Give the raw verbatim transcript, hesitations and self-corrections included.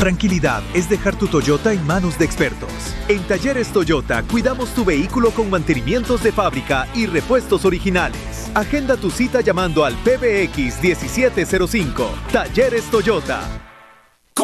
Tranquilidad es dejar tu Toyota en manos de expertos. En Talleres Toyota cuidamos tu vehículo con mantenimientos de fábrica y repuestos originales. Agenda tu cita llamando al P B X diecisiete cero cinco. Talleres Toyota.